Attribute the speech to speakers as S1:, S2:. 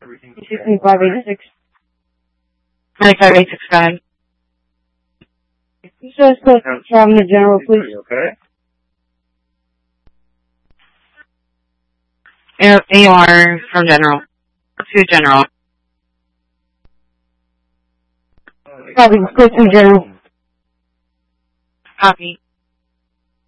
S1: 2586.
S2: 95865.
S1: Suspect from the general, please.
S3: Okay.
S2: AR from General. To General.
S1: Copy, close from general.
S2: Copy.